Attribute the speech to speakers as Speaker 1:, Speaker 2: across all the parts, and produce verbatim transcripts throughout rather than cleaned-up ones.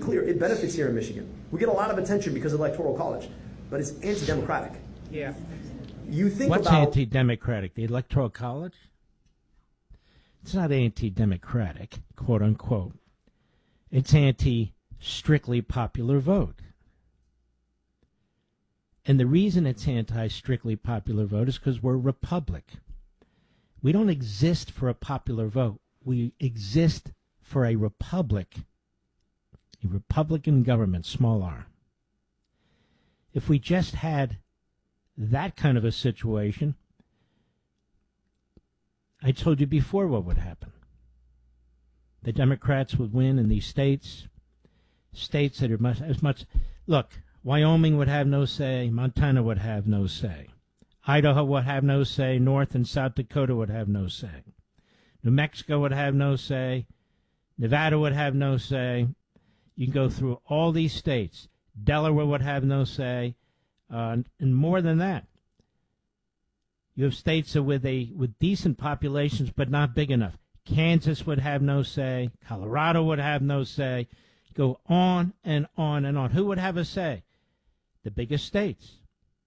Speaker 1: clear, it benefits here in Michigan. We get a lot of attention because of Electoral College, but it's anti-democratic.
Speaker 2: Yeah.
Speaker 1: You think
Speaker 3: What's
Speaker 1: about
Speaker 3: anti-democratic? The Electoral College? It's not anti-democratic, quote unquote. It's anti-strictly popular vote. And the reason it's anti-strictly popular vote is because we're a republic. We don't exist for a popular vote. We exist for a republic, a Republican government, small r. If we just had that kind of a situation, I told you before what would happen. The Democrats would win in these states, states that are much, as much, look, Wyoming would have no say, Montana would have no say, Idaho would have no say, North and South Dakota would have no say, New Mexico would have no say, Nevada would have no say. You can go through all these states. Delaware would have no say, uh, and more than that. You have states with a with decent populations but not big enough. Kansas would have no say. Colorado would have no say. Go on and on and on. Who would have a say? The biggest states.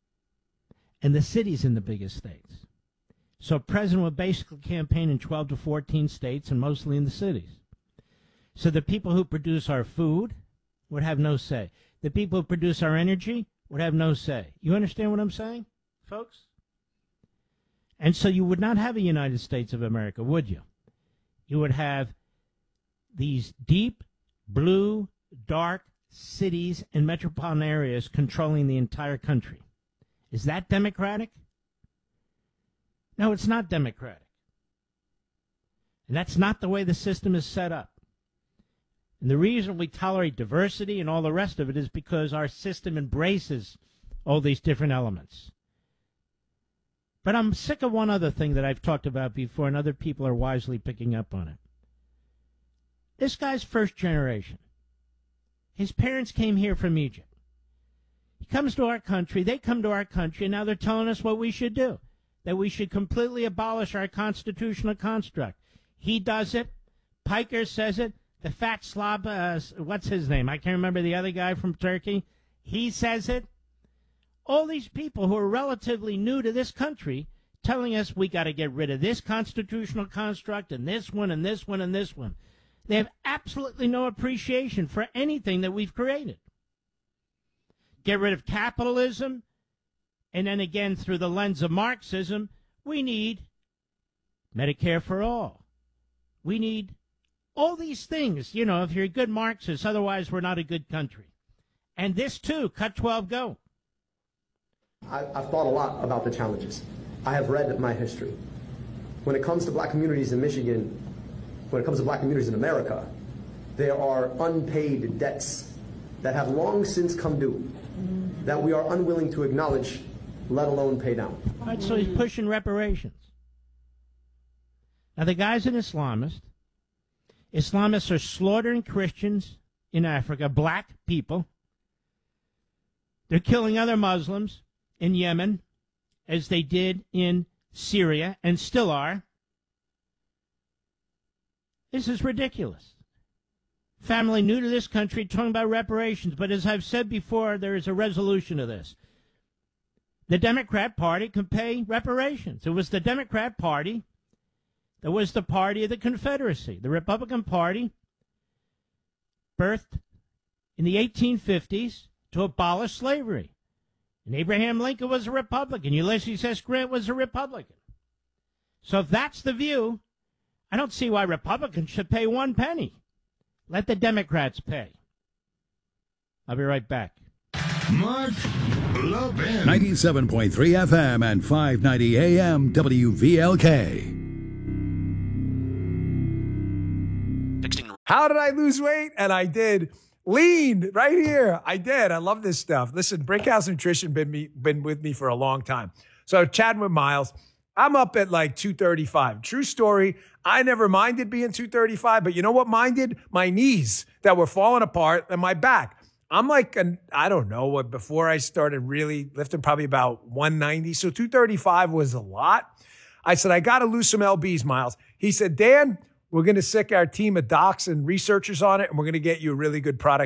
Speaker 3: And the cities in the biggest states. So a president would basically campaign in twelve to fourteen states and mostly in the cities. So the people who produce our food would have no say. The people who produce our energy would have no say. You understand what I'm saying, folks? And so you would not have a United States of America, would you? You would have these deep, blue, dark cities and metropolitan areas controlling the entire country. Is that democratic? No, it's not democratic. And that's not the way the system is set up. And the reason we tolerate diversity and all the rest of it is because our system embraces all these different elements. But I'm sick of one other thing that I've talked about before, and other people are wisely picking up on it. This guy's first generation. His parents came here from Egypt. He comes to our country, they come to our country, and now they're telling us what we should do, that we should completely abolish our constitutional construct. He does it. Piker says it. The fat slob, uh, what's his name? I can't remember the other guy from Turkey. He says it. All these people who are relatively new to this country telling us we got to get rid of this constitutional construct and this one and this one and this one. They have absolutely no appreciation for anything that we've created. Get rid of capitalism, and then again, through the lens of Marxism, we need Medicare for all. We need all these things, you know, if you're a good Marxist, otherwise we're not a good country. And this, too, cut twelve, go.
Speaker 1: I, I've thought a lot about the challenges. I have read my history. When it comes to black communities in Michigan, when it comes to black communities in America, there are unpaid debts that have long since come due that we are unwilling to acknowledge, let alone pay down.
Speaker 3: All right, so he's pushing reparations. Now, the guy's an Islamist. Islamists are slaughtering Christians in Africa, black people. They're killing other Muslims in Yemen, as they did in Syria, and still are. This is ridiculous. Family new to this country talking about reparations, but as I've said before, there is a resolution to this. The Democrat Party can pay reparations. It was the Democrat Party that was the party of the Confederacy. The Republican Party, birthed in the eighteen fifties to abolish slavery. And Abraham Lincoln was a Republican. Ulysses S. Grant was a Republican. So if that's the view, I don't see why Republicans should pay one penny. Let the Democrats pay. I'll be right back.
Speaker 4: Mark Levin.
Speaker 5: ninety-seven point three F M and five ninety A M W V L K.
Speaker 2: How did I lose weight? And I did. Lean right here. I did. I love this stuff. Listen, Brickhouse Nutrition been me been with me for a long time. So chatting with Miles, I'm up at like two thirty-five. True story. I never minded being two thirty-five, but you know what minded? My knees that were falling apart and my back. I'm like, an, I don't know what, before I started really lifting, probably about one ninety. So two thirty-five was a lot. I said, I got to lose some L Bs, Miles. He said, Dan, we're going to sick our team of docs and researchers on it, and we're going to get you a really good product.